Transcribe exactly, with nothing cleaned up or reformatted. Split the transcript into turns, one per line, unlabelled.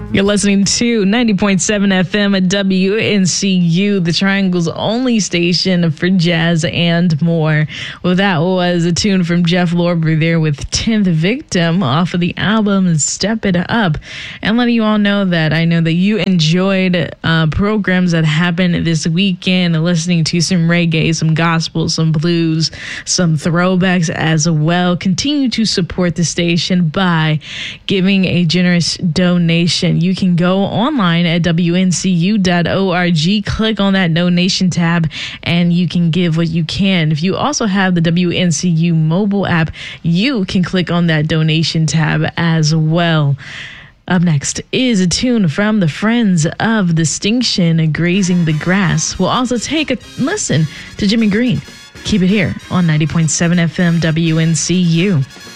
You're listening to ninety point seven F M at W N C U, the Triangle's only station for jazz and more. Well, that was a tune from Jeff Lorber there with tenth Victim off of the album Step It Up. And letting you all know that I know that you enjoyed uh, programs that happened this weekend, listening to some reggae, some gospel, some blues, some throwbacks as well. Continue to support the station by giving a generous donation. You can go online at W N C U dot org, click on that donation tab, and you can give what you can. If you also have the W N C U mobile app, you can click on that donation tab as well. Up next is a tune from the Friends of Distinction, Grazing the Grass. We'll also take a listen to Jimmy Green. Keep it here on ninety point seven F M W N C U.